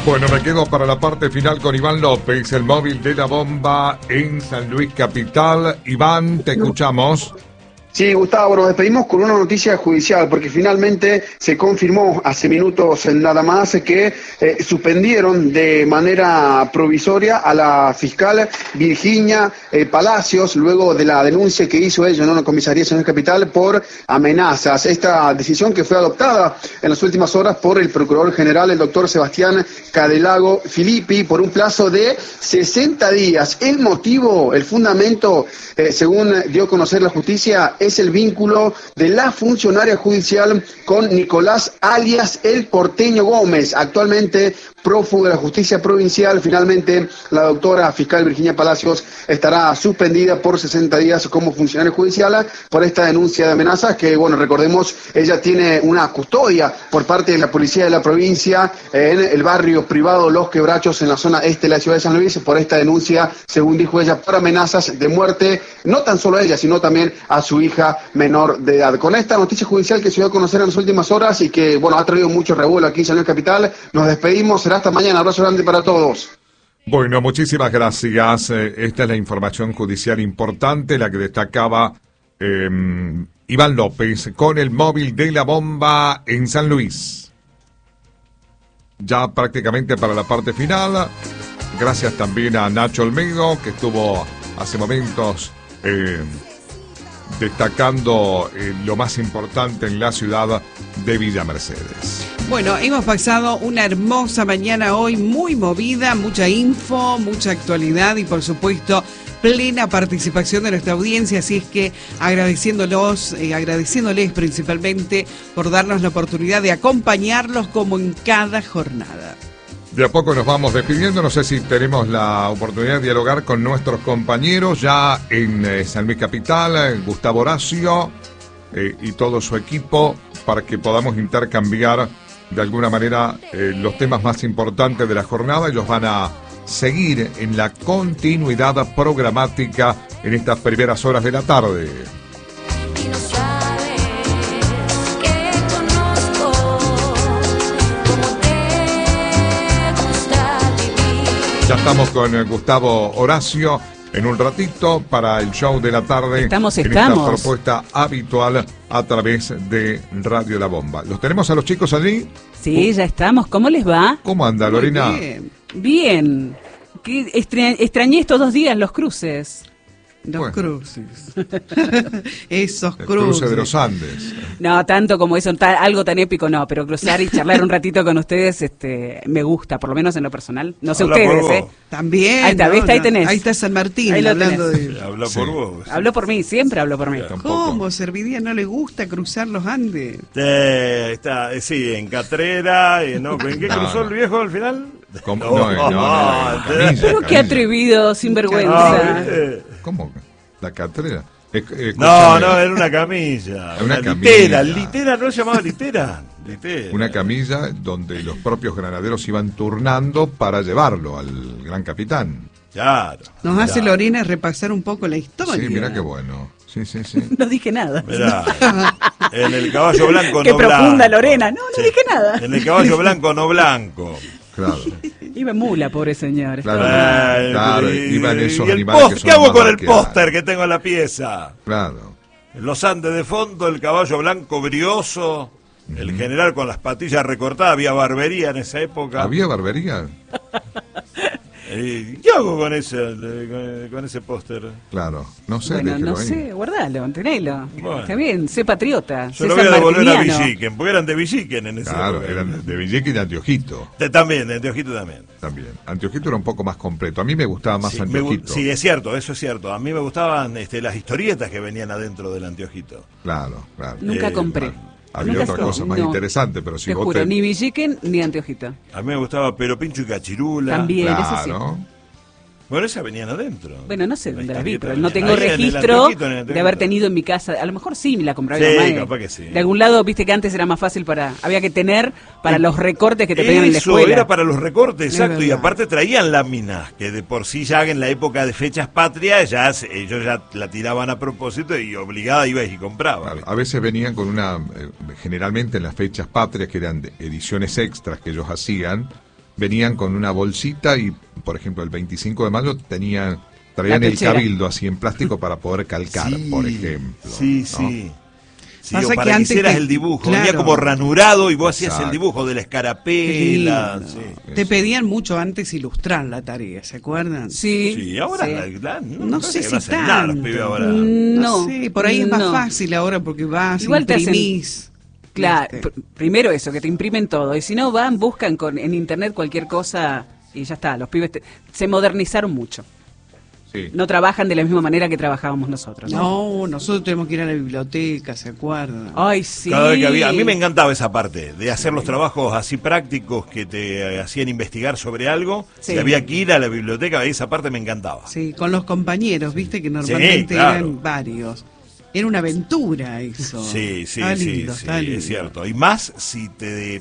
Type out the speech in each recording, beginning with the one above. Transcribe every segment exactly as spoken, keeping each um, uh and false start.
Bueno, me quedo para la parte final con Iván López, el móvil de la bomba en San Luis Capital. Iván, te escuchamos. Sí, Gustavo, nos despedimos con una noticia judicial, porque finalmente se confirmó hace minutos nada más que eh, suspendieron de manera provisoria a la fiscal Virginia eh, Palacios, luego de la denuncia que hizo ella en una comisaría de San Luis Capital por amenazas. Esta decisión que fue adoptada en las últimas horas por el Procurador General, el doctor Sebastián Cadelago Filippi, por un plazo de sesenta días. El motivo, el fundamento, eh, según dio a conocer la justicia, es el vínculo de la funcionaria judicial con Nicolás alias El Porteño Gómez, actualmente prófugo de la justicia provincial. Finalmente, la doctora fiscal Virginia Palacios estará suspendida por sesenta días como funcionaria judicial por esta denuncia de amenazas que, bueno, recordemos, ella tiene una custodia por parte de la policía de la provincia en el barrio privado Los Quebrachos, en la zona este de la ciudad de San Luis, por esta denuncia, según dijo ella, por amenazas de muerte, no tan solo a ella, sino también a su hija menor de edad. Con esta noticia judicial que se dio a conocer en las últimas horas y que, bueno, ha traído mucho revuelo aquí en San Luis Capital, nos despedimos. Será hasta mañana. Abrazo grande para todos. Bueno, muchísimas gracias. Esta es la información judicial importante, la que destacaba eh, Iván López con el móvil de la bomba en San Luis. Ya prácticamente para la parte final. Gracias también a Nacho Olmedo, que estuvo hace momentos eh, destacando eh, lo más importante en la ciudad de Villa Mercedes. Bueno, hemos pasado una hermosa mañana hoy, muy movida, mucha info, mucha actualidad y por supuesto plena participación de nuestra audiencia, así es que agradeciéndolos, eh, agradeciéndoles principalmente por darnos la oportunidad de acompañarlos como en cada jornada. De a poco nos vamos despidiendo, no sé si tenemos la oportunidad de dialogar con nuestros compañeros ya en eh, San Luis Capital, eh, Gustavo Horacio eh, y todo su equipo, para que podamos intercambiar de alguna manera eh, los temas más importantes de la jornada. Ellos van a seguir en la continuidad programática en estas primeras horas de la tarde. Ya estamos con eh, Gustavo Horacio en un ratito para el show de la tarde. Estamos, en estamos. esta propuesta habitual a través de Radio La Bomba. ¿Los tenemos a los chicos allí? Sí, uh. ya estamos. ¿Cómo les va? ¿Cómo anda, Lorena? Muy bien. Bien. ¿Qué extra- extrañé estos dos días los cruces. Los Bueno. cruces. Esos El cruces. cruce de los Andes. No, tanto como eso, ta- algo tan épico no, pero cruzar y charlar un ratito con ustedes este, me gusta, por lo menos en lo personal. No sé Habla por ustedes, vos. ¿eh? También. Ahí está, ¿no? ¿viste? Ahí No, tenés. Ahí está San Martín Ahí lo hablando tenés. de... Habla Sí. por vos. Habló por mí, siempre habló por mí. Tampoco. ¿Cómo? Servidía no le gusta cruzar los Andes. Eh, está, eh, sí, en Catrera, eh, ¿no? ¿En qué No, cruzó no. el viejo al final? ¿Cómo? No, no, no, no, en camilla, Pero qué camilla. atrevido, sinvergüenza. Ah, ¿viste? ¿Cómo? ¿La catrera? Eh, eh, No, escúchame, no, era una camilla. Una Una, camilla. litera. ¿Litera no se llamaba litera? Litera. Una camilla donde los propios granaderos iban turnando para llevarlo al gran capitán. Claro. Nos hace claro. Lorena repasar un poco la historia. Sí, mira qué bueno. Sí, sí, sí. No dije nada. Mirá, en el caballo blanco Qué no profunda, blanco. Lorena. No, no dije nada. En el caballo blanco no blanco. Claro. Iba en mula, pobre señor. Claro. Estaba- Ay, claro, y- iban esos y el animales post- que son ¿Qué hago más con el vaqueados. póster que tengo en la pieza? Claro. Los Andes de fondo, el caballo blanco brioso, el general con las patillas recortadas, había barbería en esa época. ¿Había barbería? Eh, ¿Qué hago con ese, con, con ese póster? Claro. No sé, Bueno, déjelo no ahí. sé, guardalo, tenelo. Bueno. Está bien, sé patriota. Yo sé lo voy a devolver a sanmartiniano. Villiquen, porque eran de Villiquen en ese Claro, época. eran de Villiquen y de Antiojito De- También, de Anteojito también. también. Antiojito era un poco más completo. A mí me gustaba más Sí, me gu- Antiojito. sí, es cierto, eso es cierto. A mí me gustaban este, las historietas que venían adentro del Anteojito. Claro, claro. Nunca Eh, compré. bueno, había Nunca otra so- cosa más no. interesante, pero si Te vos juro, te... ni Villiquen ni Anteojito. A mí me gustaba Pero Pincho y Cachirula. También, ese sí. Claro. Bueno, esas venían adentro. Bueno, no sé La dónde las vi, historieta pero no venía tengo ahí en el registro Anteojito, en el de Anteojito. haber tenido en mi casa. A lo mejor sí me la compraba Sí, mi mamá. eh. capaz que sí. De algún lado, viste que antes era más fácil para... Había que tener para los recortes que te pedían en la Eso escuela. era para los recortes, Es exacto. Y verdad. aparte traían láminas, que de por sí ya en la época de fechas patrias, ya se- ellos ya la tiraban a propósito y obligada ibas y comprabas. Claro, a veces venían con una, eh, generalmente en las fechas patrias, que eran de ediciones extras que ellos hacían, venían con una bolsita y, por ejemplo, el veinticinco de mayo tenían, traían La el pechera. cabildo así en plástico para poder calcar, Sí, por ejemplo. Sí, ¿no? sí. Sí, Pasa o que para que, antes hicieras te- el dibujo, claro. venía como ranurado y vos hacías Exacto. el dibujo de la Qué escarapela. lindo. Sí. Te pedían mucho antes ilustrar la tarea, ¿se acuerdan? Sí. Sí, ahora sí. la- la- no, No parece sé que si hacen nada los tanto. pibes ahora. No, sé, por ahí es más no. fácil ahora porque vas, Igual te hacen- imprimís. Claro, ¿viste? pr- primero eso, que te imprimen todo. Y si no, van, buscan con, en internet cualquier cosa y ya está. Los pibes te- se modernizaron mucho. Sí. No trabajan de la misma manera que trabajábamos nosotros. No, nosotros tenemos que ir a la biblioteca, ¿se acuerdan? Ay, sí. Cada vez que había, a mí me encantaba esa parte de hacer los trabajos así prácticos que te eh, hacían investigar sobre algo. Sí. Y había que ir a la biblioteca, esa parte me encantaba. Sí, con los compañeros, viste que normalmente claro. eran varios. Era una aventura eso. Sí, sí, Está sí, lindo, sí, está lindo. es cierto. Y más si te...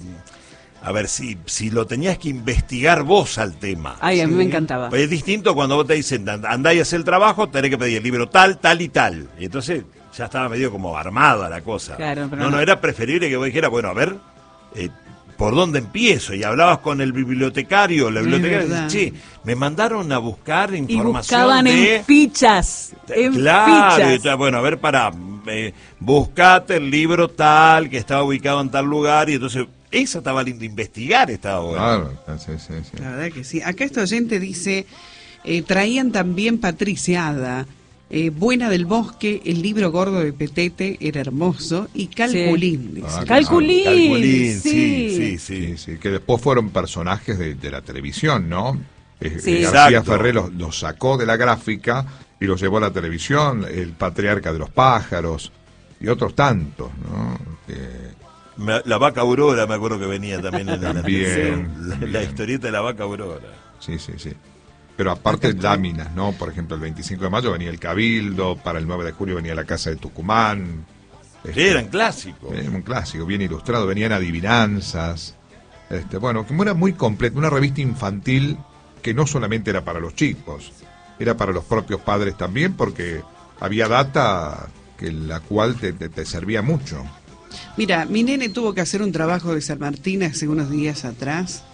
A ver, si, si lo tenías que investigar vos al tema. Ay, a mí Sí. me encantaba. Pues es distinto cuando vos te dicen, "And- andá y hacé el trabajo, tenés que pedir el libro tal, tal y tal". Y entonces ya estaba medio como armada la cosa. Claro, pero no, no, no. era preferible que vos dijeras, bueno, a ver, eh, ¿por dónde empiezo? Y hablabas con el bibliotecario, la Es bibliotecaria, verdad. che, me mandaron a buscar Y información buscaban de... en fichas. En Claro, y fichas. ya, bueno, a ver, para eh, buscate el libro tal, que estaba ubicado en tal lugar, y entonces, eso estaba lindo, investigar estaba bueno. Claro, sí, sí, sí. La verdad que sí. Acá este oyente dice, eh, traían también Patriciada, eh, Buena del Bosque, el libro gordo de Petete era hermoso, y Calculín. dice. Ah, Calculín, Calculín, sí, sí. sí, sí. Sí, sí, que después fueron personajes de, de la televisión, ¿no? Eh, Sí. eh, García Exacto. Ferré los, los sacó de la gráfica y los llevó a la televisión, el patriarca de los pájaros y otros tantos, ¿no? Que- Me- La vaca Aurora, me acuerdo que venía también en la, También, televisión. la, también. la historieta de la vaca Aurora. sí, sí, sí. Pero aparte láminas, ¿no? Por ejemplo, el veinticinco de mayo venía el Cabildo, para el nueve de julio venía la Casa de Tucumán. Este, Eran clásicos. Eh, un clásico, bien ilustrado, venían adivinanzas. Este, bueno, que era muy completo, una revista infantil que no solamente era para los chicos, era para los propios padres también, porque había data que la cual te, te- te servía mucho. Mira, mi nene tuvo que hacer un trabajo de San Martín hace unos días atrás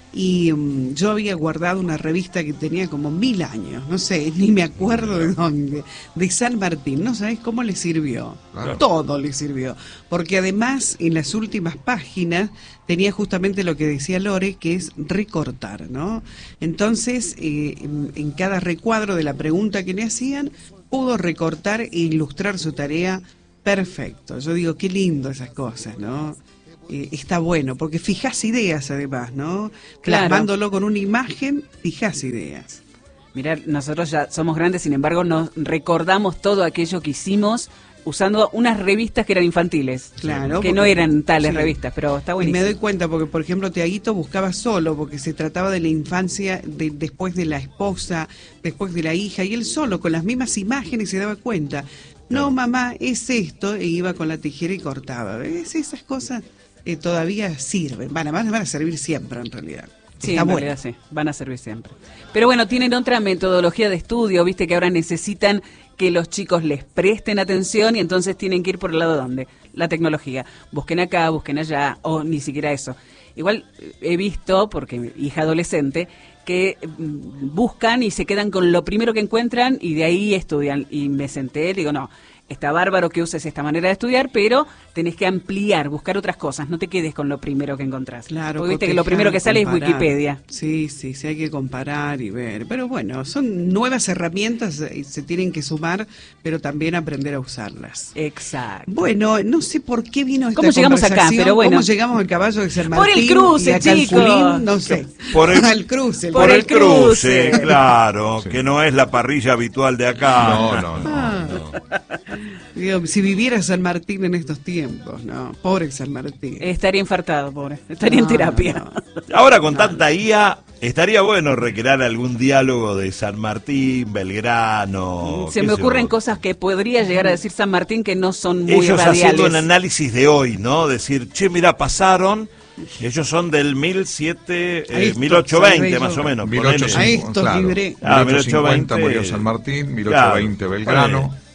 y mm, yo había guardado una revista que tenía como mil años, no sé, ni me acuerdo de dónde, de San Martín, ¿no sabés cómo le sirvió? Claro. Todo le sirvió, porque además en las últimas páginas tenía justamente lo que decía Lore, que es recortar, ¿no? Entonces, eh, en, en cada recuadro de la pregunta que le hacían, pudo recortar e ilustrar su tarea perfecto. Yo digo, qué lindo esas cosas, ¿no? Eh, está bueno, porque fijás ideas además, ¿no? Claro. Plasmándolo con una imagen, fijás ideas. Mirá, nosotros ya somos grandes, sin embargo, nos recordamos todo aquello que hicimos usando unas revistas que eran infantiles. Claro, Que no porque- eran tales sí. revistas, pero está Y buenísimo. me doy cuenta porque, por ejemplo, Tiaguito buscaba solo, porque se trataba de la infancia de, después de la esposa, después de la hija, y él solo, con las mismas imágenes, se daba cuenta. No, mamá, es esto, e iba con la tijera y cortaba. ¿Ves? Esas cosas eh, todavía sirven. Van a, van a servir siempre, en realidad. Sí, Está en bueno. realidad sí, van a servir siempre. Pero bueno, tienen otra metodología de estudio, viste que ahora necesitan que los chicos les presten atención y entonces tienen que ir por el lado donde la tecnología. Busquen acá, busquen allá, o ni siquiera eso. Igual eh, he visto, porque mi hija adolescente, que mm, buscan y se quedan con lo primero que encuentran y de ahí estudian. Y me senté, digo, no, está bárbaro que uses esta manera de estudiar, pero tenés que ampliar, buscar otras cosas, no te quedes con lo primero que encontrás. Claro, Porque viste que lo cotejar, primero que sale comparar. es Wikipedia. Sí, sí, sí, hay que comparar y ver. Pero bueno, son nuevas herramientas y se tienen que sumar, pero también aprender a usarlas. Exacto. Bueno, no sé por qué vino esta ¿Cómo llegamos acá? conversación, Pero bueno. ¿Cómo llegamos al caballo de San Por Martín? el cruce, y a chicos. Calculín? No sé. Por el- Al cruce. Por Por el el cruce, cruce. claro, Sí. que no es la parrilla habitual de acá. No, no, no. Ah. no. Digo, si viviera San Martín en estos tiempos, ¿no? Pobre San Martín. Estaría infartado, pobre. Estaría en No, terapia. no, no. Ahora con tanta I A, estaría bueno recrear algún diálogo de San Martín, Belgrano. Se qué me sé ocurren yo. cosas que podría llegar a decir San Martín que no son muy Ellos radiales. haciendo un análisis de hoy, ¿no? Decir, che, mira, pasaron, ellos son del mil siete, A eh, esto, mil ochocientos veinte salvé más yo. o menos. mil ponele. ochocientos A estos claro. libré. Ah, mil ochocientos cincuenta mil ochocientos veinte, murió San Martín, mil ochocientos veinte claro, Belgrano.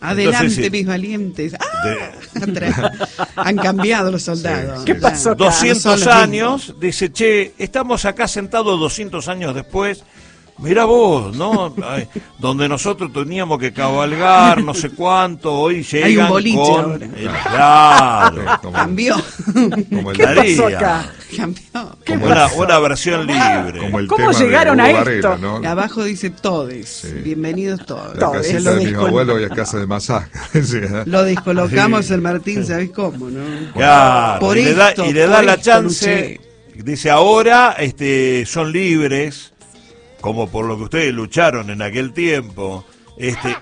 Adelante, Entonces, mis valientes. ¡Ah! de- Atrás. Han cambiado los soldados. Sí, ¿Qué sí, pasó acá? Son doscientos los años, dice, che, estamos acá sentados doscientos años después. Mirá vos, ¿no? Ay, donde nosotros teníamos que cabalgar, no sé cuánto, hoy llegan Hay un boliche con... ahora. el- claro, Como, Cambió. como el, ¿Qué pasó acá? Cambió. como una, el- una versión libre. como el ¿Cómo tema de llegaron a Hugo esto? Varela, ¿no? Y abajo dice todes. Bienvenidos todos. La Se casita lo, de mis descol- abuelos y a casa de masacre. Sí, ¿eh? lo descolocamos el Martín, ¿sabés cómo, no? Claro, Por y le da, esto, y le da por la esto chance, dice, ahora este, son libres, como por lo que ustedes lucharon en aquel tiempo, este,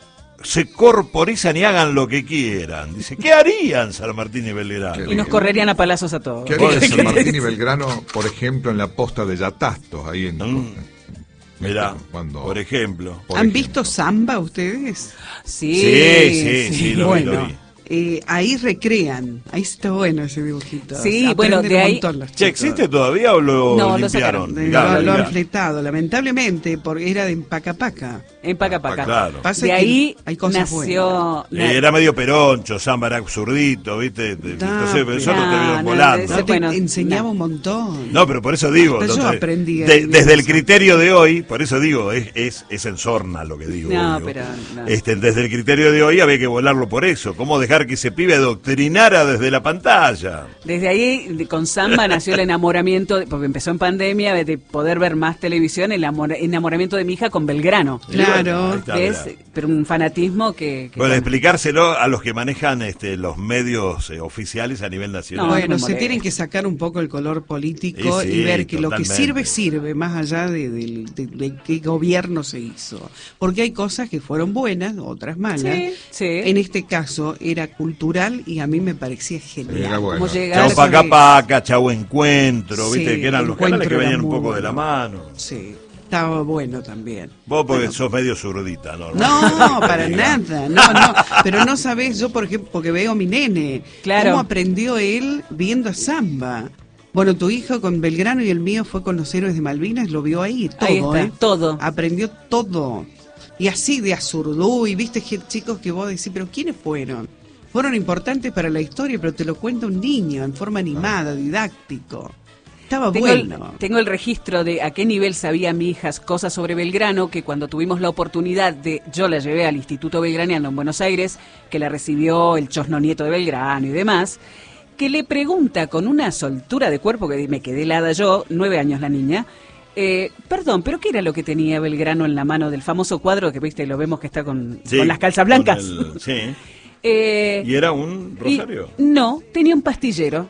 se corporizan y hagan lo que quieran. Dice, ¿qué harían San Martín y Belgrano? Y nos correrían a palazos a todos. ¿Qué haría San Martín y Belgrano, por ejemplo, en la posta de Yatastos, ahí en... Mm. Mirá, Cuando- por ejemplo. por ¿Han ejemplo. visto samba ustedes? Sí, Sí, sí, sí, lo vi, bueno, lo vi. eh, ahí recrean. Ahí está bueno ese dibujito. Sí, Aprenden bueno, de un ahí- montón los Che, chicos. ¿existe todavía o lo No, lo limpiaron? sacaron. De- Mirá, lo, lo mirá. han fletado, lamentablemente, porque era de Pacapaca. En Paca Paca. Claro. Pasa De que ahí hay cosas nació... Eh, Era medio peroncho, samba era absurdito, ¿viste? No, Entonces, pero- nosotros te No, vieron no, volando. No, ese- te bueno, enseñaba no. un montón. No, pero por eso digo. Pero yo entonces, aprendí de- ahí, desde el eso. criterio de hoy, por eso digo, es, es, es en sorna lo que digo. No, obvio. pero no. Este, desde el criterio de hoy había que volarlo por eso. ¿Cómo dejar que ese pibe adoctrinara desde la pantalla? Desde ahí, de- con Samba nació el enamoramiento, de- porque empezó en pandemia, de poder ver más televisión, el amor- enamoramiento de mi hija con Belgrano. Claro. Ahí está, ¿Ves? mirá. Pero un fanatismo que... que Bueno, bueno. explicárselo a los que manejan este, los medios eh, oficiales a nivel nacional. No, Bueno, me se molesta. tienen que sacar un poco el color político Sí, sí, y ver que lo que totalmente. sirve, sirve, más allá de, de- de- de qué gobierno se hizo. Porque hay cosas que fueron buenas, otras malas. Sí, sí. En este caso era cultural y a mí me parecía genial. Era bueno. Como llegar Chau Paca sí. Paca, Chau Encuentro, Sí, viste, que eran los Encuentro canales que era venían un muy poco de la bueno. mano. Sí, estaba bueno también. Vos porque Bueno. sos medio zurdita, ¿no? No, para nada, no, no, pero no sabés, yo por ejemplo, porque veo a mi nene, Claro. cómo aprendió él viendo a samba. Bueno, tu hijo con Belgrano y el mío fue con los héroes de Malvinas, lo vio ahí, todo, Ahí está, ¿eh? todo. Aprendió todo. Y así de Azurdú, y viste que chicos que vos decís, pero ¿quiénes fueron? Fueron importantes para la historia, pero te lo cuenta un niño en forma animada, didáctico. Estaba Tengo, bueno. el, tengo el registro de a qué nivel sabía mi hija cosas sobre Belgrano, que cuando tuvimos la oportunidad de, yo la llevé al Instituto Belgraniano en Buenos Aires, que la recibió el chosno nieto de Belgrano y demás, que le pregunta con una soltura de cuerpo, que me quedé helada yo, nueve años la niña, eh, perdón, pero ¿qué era lo que tenía Belgrano en la mano del famoso cuadro que viste, lo vemos que está con, Sí, con las calzas blancas? con el- sí. Eh, ¿Y era un y- rosario? no, tenía un pastillero.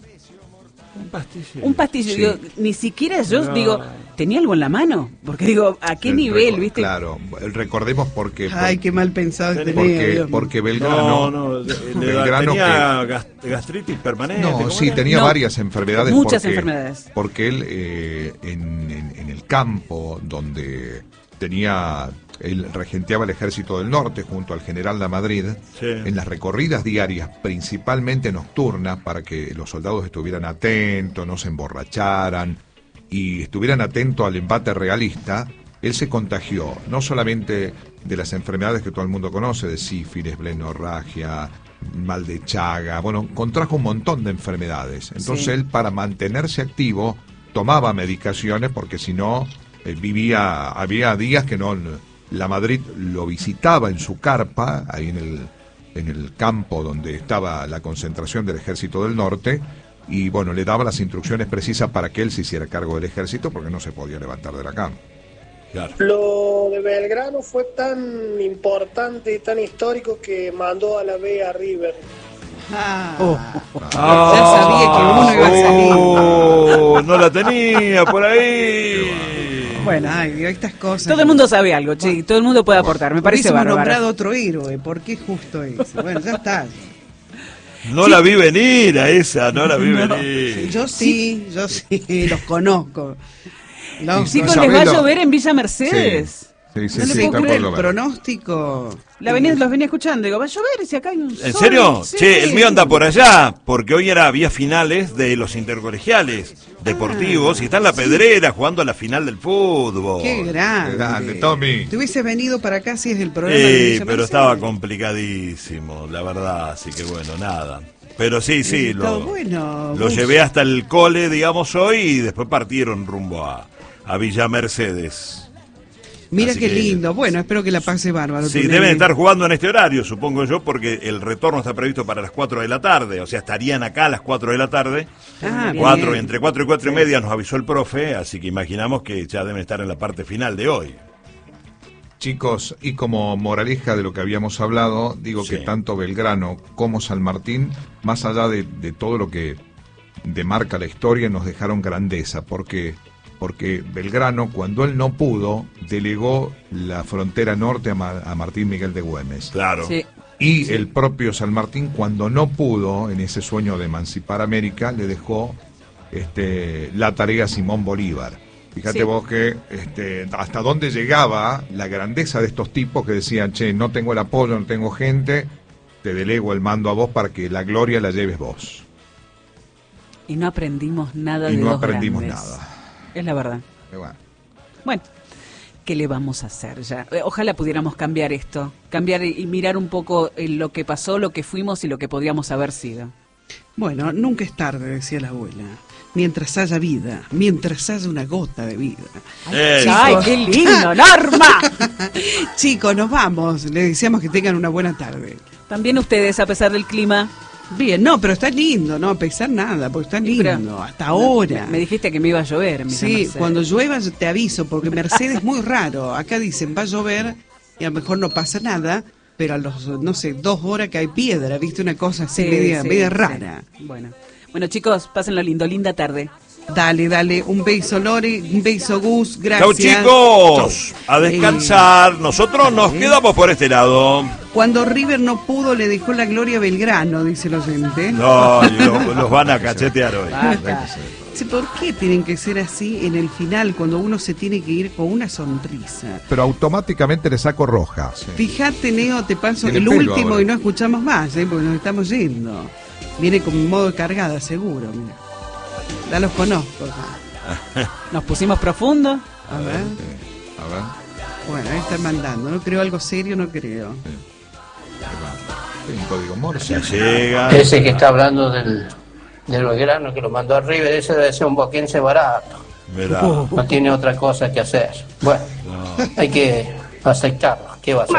Un pastillero. Un pastillero, Sí. digo, ni siquiera yo No. digo, ¿tenía algo en la mano? Porque digo, ¿a qué El nivel, recor- viste? Claro, recordemos porque... Ay, qué mal pensado este porque, niño, Dios mío. porque Belgrano... No, no, le- le- Belgrano tenía gas- gastritis permanente. No, ¿cómo sí, era? tenía No, varias enfermedades. muchas porque, enfermedades. Porque él eh, en, en- en el campo donde tenía, él regenteaba el ejército del norte junto al general Lamadrid, Sí. en las recorridas diarias, principalmente nocturnas, para que los soldados estuvieran atentos, no se emborracharan y estuvieran atentos al embate realista. Él se contagió no solamente de las enfermedades que todo el mundo conoce, de sífilis, blenorragia, mal de Chaga, bueno, contrajo un montón de enfermedades. Entonces Sí. él, para mantenerse activo, tomaba medicaciones porque si no, eh, vivía, había días que no, la Madrid lo visitaba en su carpa, ahí en el, en el campo donde estaba la concentración del ejército del norte, y bueno, le daba las instrucciones precisas para que él se hiciera cargo del ejército porque no se podía levantar de la cama. Claro. Lo de Belgrano fue tan importante y tan histórico que mandó a la B a River. Ah, Ya sabía que uno iba a salir. Oh, no la tenía por ahí. bueno, ay, Dios, estas cosas. Todo el mundo sabe algo, che, todo el mundo puede aportar, me parece Hubiésemos bárbaro. nombrado otro héroe, ¿por qué justo ese? Bueno, ya está. No la vi venir a esa, no la vi venir. Yo sí, yo sí, los conozco. Los Chicos, Isabel, les va a lo- llover en Villa Mercedes. Sí, sí, No sí, le puedo está creer por el lo menos. pronóstico. La venía, los venía escuchando, digo, va a llover si acá hay un sol. ¿En serio? Sí. Che, el mío anda por allá, porque hoy era había finales de los intercolegiales deportivos y está en la Pedrera jugando a la final del fútbol. Qué grande. Qué grande, Tommy. Te hubiese venido para acá si es el programa de Sí, Villa pero Mercedes. estaba complicadísimo, la verdad, así que bueno, nada. Pero sí, sí, Está lo, bueno, lo vos- llevé hasta el cole, digamos, hoy y después partieron rumbo a, a Villa Mercedes. Mira Así qué que- lindo. Bueno, espero que la pase bárbaro. Sí, tu deben nene. estar jugando en este horario, supongo yo, porque el retorno está previsto para las cuatro de la tarde, o sea, estarían acá a las cuatro de la tarde. Ah, Cuatro, bien. entre cuatro y cuatro y media nos avisó el profe, así que imaginamos que ya deben estar en la parte final de hoy. Chicos, y como moraleja de lo que habíamos hablado, digo Sí. que tanto Belgrano como San Martín, más allá de, de todo lo que demarca la historia, nos dejaron grandeza, porque porque Belgrano, cuando él no pudo, delegó la frontera norte a, Ma- a Martín Miguel de Güemes. Claro. Sí. Y el propio San Martín, cuando no pudo, en ese sueño de emancipar América, le dejó este, la tarea a Simón Bolívar. Fíjate Sí. vos que este, hasta dónde llegaba la grandeza de estos tipos que decían, che, no tengo el apoyo, no tengo gente, te delego el mando a vos para que la gloria la lleves vos. Y no aprendimos nada Y de no dos aprendimos grandes. nada. Es la verdad. Pero bueno. Bueno, ¿qué le vamos a hacer ya? Eh, Ojalá pudiéramos cambiar esto, cambiar y y mirar un poco eh, lo que pasó, lo que fuimos y lo que podríamos haber sido. Bueno, nunca es tarde, decía la abuela. Mientras haya vida, mientras haya una gota de vida. Eh, ¡Ay, qué lindo, Norma! Chicos, nos vamos. Les deseamos que tengan una buena tarde. También ustedes, a pesar del clima. Bien, no, pero está lindo, no a pesar nada, porque está lindo, Pero- hasta ahora. Me, me dijiste que me iba a llover. en Villa Sí, Mercedes. cuando llueva yo te aviso, porque Mercedes es muy raro. Acá dicen va a llover y a lo mejor no pasa nada, pero a los, no sé, dos horas que hay piedra, ¿viste? Una cosa así Sí, media, sí, media sí. rara. Bueno. bueno, chicos, pásenlo lindo, linda tarde. Dale, dale, un beso Lore, un beso Gus, Chau gracias. chicos, a Chau. descansar. Nosotros nos eh. quedamos por este lado. Cuando River no pudo le dejó la gloria a Belgrano, dice el oyente. No, lo- los van a cachetear hoy. Basta. Sí, ¿por qué tienen que ser así en el final cuando uno se tiene que ir con una sonrisa? Pero automáticamente le saco roja. Fíjate, Neo, te paso Tiene el pelo último ahora. y no escuchamos más, ¿eh? Porque nos estamos yendo. Viene con modo cargada, seguro, mira. Ya los conozco. ya. Nos pusimos profundo. A ver. A ver, Bueno, ahí están mandando. No creo algo serio, no creo. hay un código Morse. Ya llega. Ese que está hablando del, del Belgrano que lo mandó a River, ese debe ser un boquense barato. Mirá. No tiene otra cosa que hacer. Bueno, hay que aceptarlo. ¿Qué va a hacer?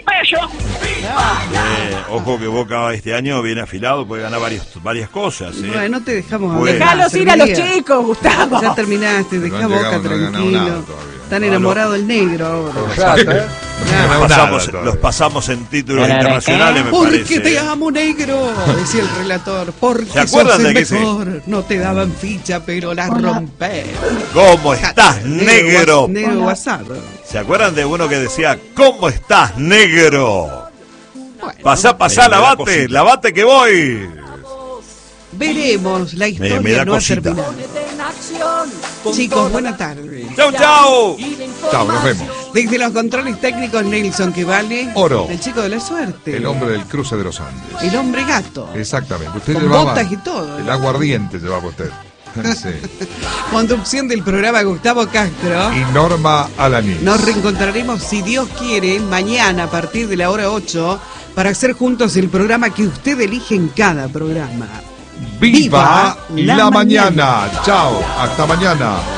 Eh, ojo que Boca este año viene afilado, puede ganar varios, varias cosas. ¿eh? Bueno, no te dejamos hablar. Bueno. más, Dejalos ir a los Hermías. chicos, Gustavo. Ya terminaste, Pero deja no Boca llegamos, no ganamos tranquilo. nada todavía. Tan No, enamorado el negro ahora. Los No, pasamos, nada, los pasamos en títulos Nada, internacionales, me Porque parece. te ¿eh? amo, negro, decía el relator. Porque ¿Se acuerdan sos el de que se- mejor. No te daban ficha, pero la rompé. ¿Cómo estás, negro? Negro WhatsApp. ¿Se acuerdan de uno que decía, ¿cómo estás, negro? Bueno, Pasá, pasá, Me- me da lavate, cosita. lavate que voy. veremos. La historia me da no ha cosita. terminado. Chicos, buena tarde. Chau, chau. Chao, nos vemos. Desde los controles técnicos, Nelson, que vale. Oro. El chico de la suerte. El hombre del cruce de los Andes. El hombre gato. Exactamente. Usted Con llevaba botas y todo. el aguardiente llevaba usted. Sí. Conducción del programa Gustavo Castro. Y Norma Alaní. Nos reencontraremos, si Dios quiere, mañana a partir de la hora ocho para hacer juntos el programa que usted elige en cada programa. Viva, Viva la, la mañana. Chao. Hasta mañana.